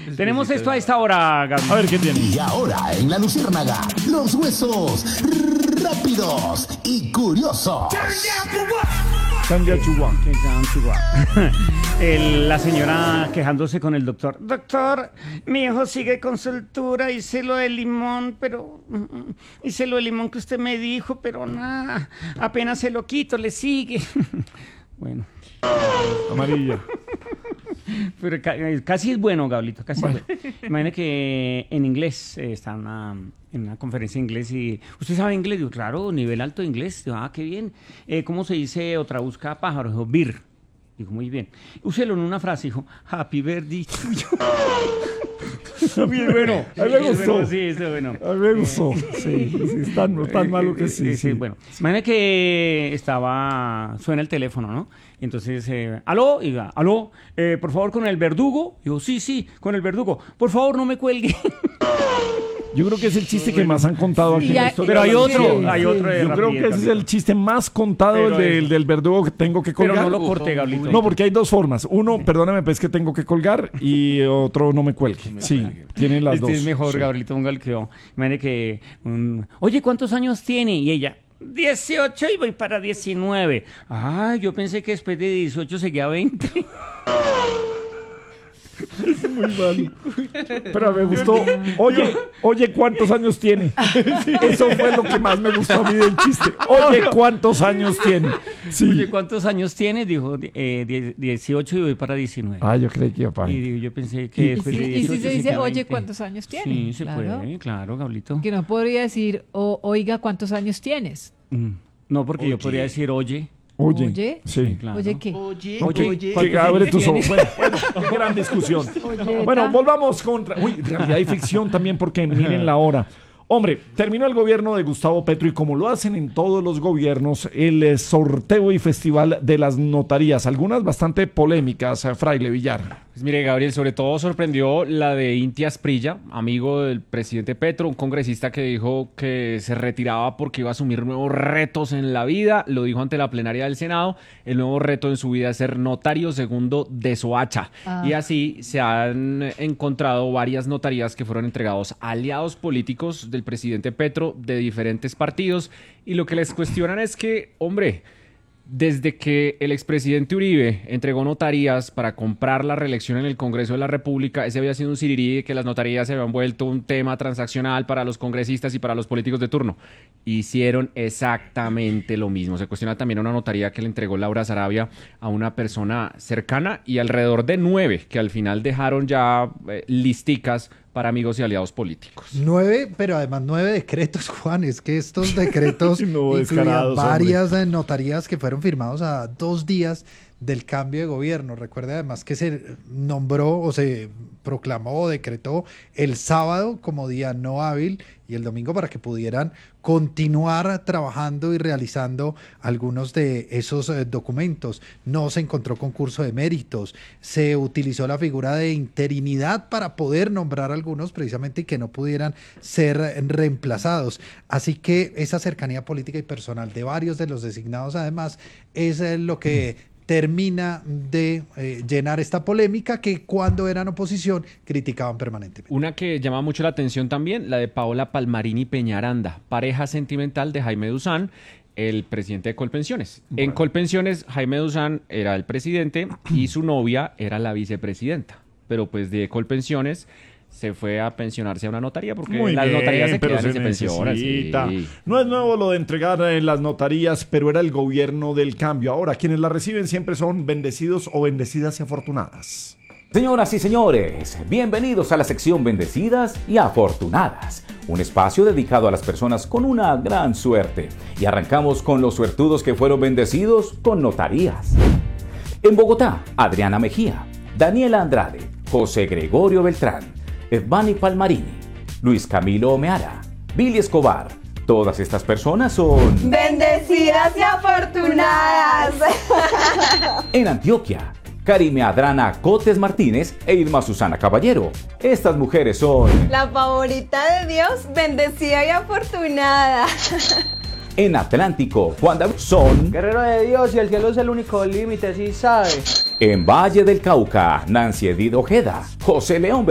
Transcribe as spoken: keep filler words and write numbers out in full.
Tenemos esto a esta hora, Gaby. A ver, ¿qué tiene? Y ahora en La Luciérnaga, los huesos rápidos y curiosos. Cambia Chihuahua. El- la señora quejándose con el doctor. Doctor, mi hijo sigue con soltura, hice lo del limón, pero... mm, hice lo del limón que usted me dijo, pero nada, apenas se lo quito, le sigue. Bueno, Amarilla. pero ca- eh, casi es bueno, Gablito, casi es bueno. Imagina que en inglés, eh, está una, en una conferencia en inglés y... ¿Usted sabe inglés? Digo, claro, nivel alto de inglés. Digo, ah, qué bien. Eh, ¿Cómo se dice o traduzca pájaro? Dijo, beer. Dijo, muy bien. Úselo en una frase, dijo, happy birthday to you. Bien bueno. A mí me gustó. Bueno, sí, eso es bueno. A mí me gustó. Sí, sí, es tan, tan malo que sí. Sí, sí, bueno. Imagina que estaba, suena el teléfono, ¿no? Y entonces, eh, aló, y diga, aló, eh, por favor, con el verdugo. Digo, sí, sí, con el verdugo. Por favor, no me cuelgue. Yo creo que es el chiste que más han contado aquí. Y en hay- la historia Pero hay de la otro, Luciérnaga. hay otro de Yo creo rapidez, que ese es el Gablito. chiste más contado, el Pero del, es- del verdugo que tengo que Pero colgar. no lo corte, Gablito. No, porque hay dos formas. Uno, perdóname, pues que tengo que colgar y otro, no me cuelgue. Sí, tienen las Este dos. es mejor, Sí. Gabrielito, un galqueo. Imagínate que, un, oye, ¿cuántos años tiene? Y ella, dieciocho y voy para diecinueve. Ay, yo pensé que después de dieciocho seguía veinte. Muy mal. Pero me gustó. Oye, oye, ¿cuántos años tiene? Eso fue lo que más me gustó a mí del chiste. Oye, ¿cuántos años tiene? Sí. Oye, ¿cuántos años tiene? Dijo, eh, die- dieciocho y voy para diecinueve. Ah, yo creí que iba para Y ahí. digo, yo pensé Y que si, después de y si dieciocho se dice, seguía oye, veinte. ¿cuántos años tienes? Sí, se Claro. puede, claro, Gablito. Que no podría decir, o, oiga, ¿cuántos años tienes? Mm, No, porque yo podría decir, oye. Oye. Oye. Sí. Claro. Oye, ¿qué? Oye, Oye, oye. ¿cuántos Que abre años tus tiene? ojos. Bueno, bueno, qué gran discusión. Oye, Bueno, ta. volvamos contra. Uy, realidad y ficción también, porque miren la hora. Hombre, terminó el gobierno de Gustavo Petro y como lo hacen en todos los gobiernos, el eh, sorteo y festival de las notarías, algunas bastante polémicas, eh, Fraile Villar. Pues mire, Gabriel, sobre todo sorprendió la de Inti Asprilla, amigo del presidente Petro, un congresista que dijo que se retiraba porque iba a asumir nuevos retos en la vida. Lo dijo ante la plenaria del Senado. El nuevo reto en su vida es ser notario segundo de Soacha. Ah. Y así se han encontrado varias notarías que fueron entregados a aliados políticos del presidente Petro de diferentes partidos. Y lo que les cuestionan es que, hombre, desde que el expresidente Uribe entregó notarías para comprar la reelección en el Congreso de la República, ese había sido un sirirí de que las notarías se habían vuelto un tema transaccional para los congresistas y para los políticos de turno. Hicieron exactamente lo mismo. Se cuestiona también una notaría que le entregó Laura Sarabia a una persona cercana y alrededor de nueve que al final dejaron ya eh, listicas para amigos y aliados políticos. Nueve, pero además nueve decretos, Juan. Es que estos decretos No, incluían descarados, varias eh, notarías que fueron firmados a dos días del cambio de gobierno. Recuerde además que se nombró o se proclamó o decretó el sábado como día no hábil y el domingo para que pudieran continuar trabajando y realizando algunos de esos eh, documentos. No se encontró concurso de méritos, se utilizó la figura de interinidad para poder nombrar algunos precisamente y que no pudieran ser reemplazados. Así que esa cercanía política y personal de varios de los designados además es eh, lo que termina de eh, llenar esta polémica que cuando eran oposición criticaban permanentemente. Una que llama mucho la atención también, la de Paola Palmarini Peñaranda, pareja sentimental de Jaime Duzán, el presidente de Colpensiones. En Colpensiones, Jaime Duzán era el presidente y su novia era la vicepresidenta. Pero pues de Colpensiones se fue a pensionarse a una notaría porque Muy las bien, notarías se pero quedan y se se pensionan. necesita. Sí. No es nuevo lo de entregar en las notarías, pero era el gobierno del cambio. Ahora, quienes la reciben siempre son bendecidos o bendecidas y afortunadas. Señoras y señores, bienvenidos a la sección Bendecidas y Afortunadas, un espacio dedicado a las personas con una gran suerte. Y arrancamos con los suertudos que fueron bendecidos con notarías. En Bogotá, Adriana Mejía, Daniela Andrade, José Gregorio Beltrán, Evani Palmarini, Luis Camilo Omeara, Billy Escobar. Todas estas personas son Bendecidas y afortunadas. en Antioquia. Karime Adrana Cotes Martínez e Irma Susana Caballero. Estas mujeres son La favorita de Dios, bendecida y afortunada. en Atlántico. Juan David son Guerrero de Dios y el cielo es el único límite, sí sabe. en Valle del Cauca. Nancy Edith Ojeda, José León